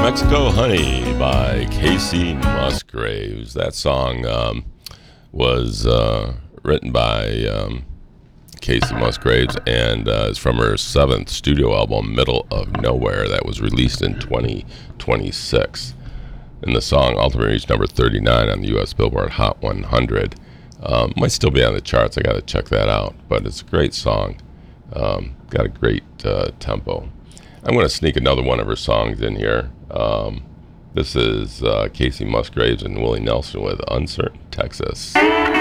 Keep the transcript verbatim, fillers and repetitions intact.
Mexico Honey by Casey Musgraves. That song um, was uh, written by um, Casey Musgraves and uh, is from her seventh studio album, Middle of Nowhere, that was released in twenty twenty-six. And the song ultimately reached number thirty-nine on the U S Billboard Hot one hundred. Um, might still be on the charts. I got to check that out. But it's a great song. Um, got a great uh, tempo. I'm going to sneak another one of her songs in here. Um, this is uh, Casey Musgraves and Willie Nelson with Uncertain Texas.